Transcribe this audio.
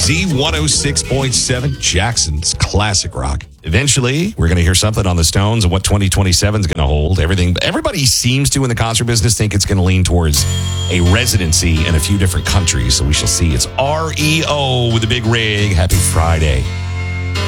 Z106.7, Jackson's classic rock. Eventually, we're going to hear something on the Stones and what 2027 is going to hold. Everybody seems to, in the concert business, think it's going to lean towards a residency in a few different countries. So we shall see. It's REO with the big rig. Happy Friday.